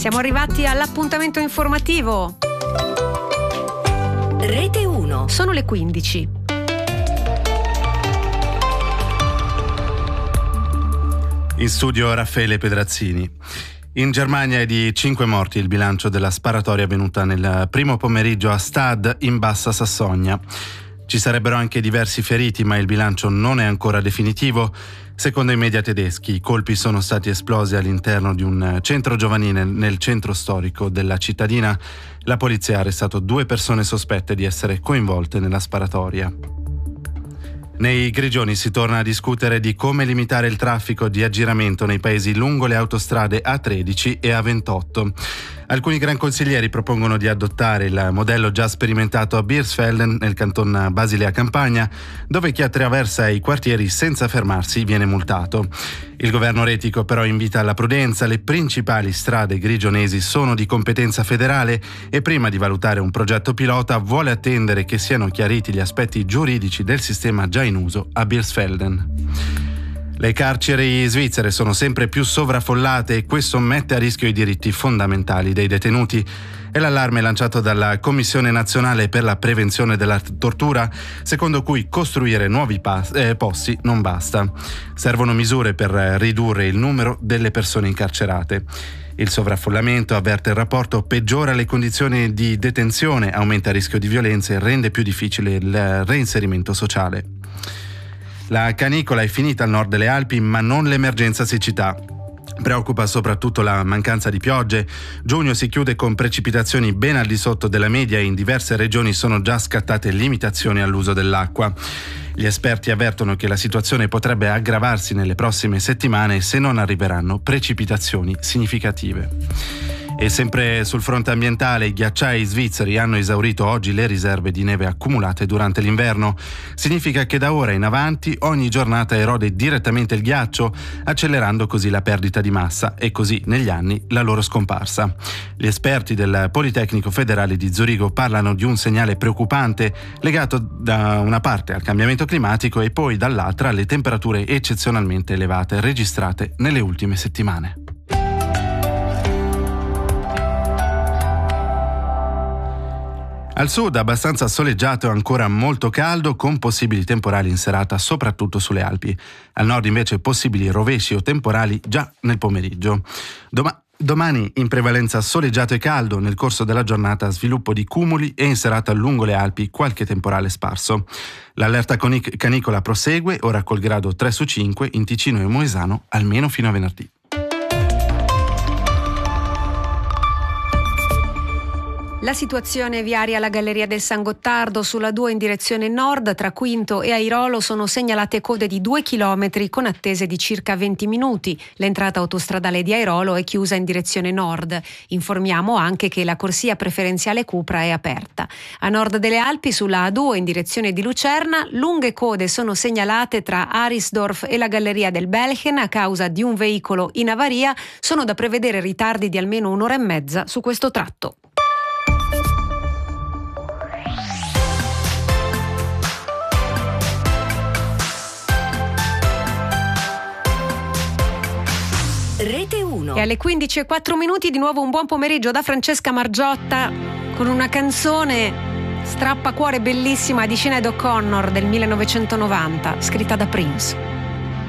Siamo arrivati all'appuntamento informativo. Rete 1. Sono le 15. In studio Raffaele Pedrazzini. In Germania è di 5 morti il bilancio della sparatoria avvenuta nel primo pomeriggio a Stade in Bassa Sassonia. Ci sarebbero anche diversi feriti, ma il bilancio non è ancora definitivo. Secondo i media tedeschi, i colpi sono stati esplosi all'interno di un centro giovanile nel centro storico della cittadina. La polizia ha arrestato 2 persone sospette di essere coinvolte nella sparatoria. Nei Grigioni si torna a discutere di come limitare il traffico di aggiramento nei paesi lungo le autostrade A13 e A28. Alcuni gran consiglieri propongono di adottare il modello già sperimentato a Birsfelden nel canton Basilea Campagna, dove chi attraversa i quartieri senza fermarsi viene multato. Il governo retico però invita alla prudenza. Le principali strade grigionesi sono di competenza federale e prima di valutare un progetto pilota vuole attendere che siano chiariti gli aspetti giuridici del sistema già in uso a Birsfelden. Le carceri svizzere sono sempre più sovraffollate e questo mette a rischio i diritti fondamentali dei detenuti. È l'allarme lanciato dalla Commissione Nazionale per la Prevenzione della Tortura, secondo cui costruire nuovi posti non basta. Servono misure per ridurre il numero delle persone incarcerate. Il sovraffollamento, avverte il rapporto, peggiora le condizioni di detenzione, aumenta il rischio di violenza e rende più difficile il reinserimento sociale. La canicola è finita al nord delle Alpi, ma non l'emergenza siccità. Preoccupa soprattutto la mancanza di piogge. Giugno si chiude con precipitazioni ben al di sotto della media e in diverse regioni sono già scattate limitazioni all'uso dell'acqua. Gli esperti avvertono che la situazione potrebbe aggravarsi nelle prossime settimane se non arriveranno precipitazioni significative. E sempre sul fronte ambientale, i ghiacciai svizzeri hanno esaurito oggi le riserve di neve accumulate durante l'inverno. Significa che da ora in avanti ogni giornata erode direttamente il ghiaccio, accelerando così la perdita di massa e così negli anni la loro scomparsa. Gli esperti del Politecnico Federale di Zurigo parlano di un segnale preoccupante legato da una parte al cambiamento climatico e poi dall'altra alle temperature eccezionalmente elevate registrate nelle ultime settimane. Al sud abbastanza soleggiato e ancora molto caldo, con possibili temporali in serata soprattutto sulle Alpi. Al nord invece possibili rovesci o temporali già nel pomeriggio. Domani in prevalenza soleggiato e caldo, nel corso della giornata sviluppo di cumuli e in serata lungo le Alpi qualche temporale sparso. L'allerta canicola prosegue, ora col grado 3 su 5 in Ticino e Moesano almeno fino a venerdì. La situazione viaria alla Galleria del San Gottardo sulla 2 in direzione nord tra Quinto e Airolo sono segnalate code di 2 chilometri con attese di circa 20 minuti. L'entrata autostradale di Airolo è chiusa in direzione nord. Informiamo anche che la corsia preferenziale Cupra è aperta. A nord delle Alpi sulla A2 in direzione di Lucerna lunghe code sono segnalate tra Arisdorf e la Galleria del Belchen a causa di un veicolo in avaria. Sono da prevedere ritardi di almeno un'ora e mezza su questo tratto. Rete 1. E alle 15:04 di nuovo un buon pomeriggio da Francesca Margiotta con una canzone strappacuore bellissima di Sinead O'Connor del 1990, scritta da Prince.